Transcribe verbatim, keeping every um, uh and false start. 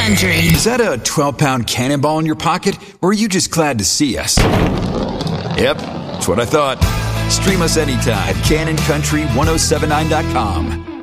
Country. Is that a twelve-pound cannonball in your pocket, or are you just glad to see us? Yep, that's what I thought. Stream us anytime at Cannon Country ten seventy-nine dot com.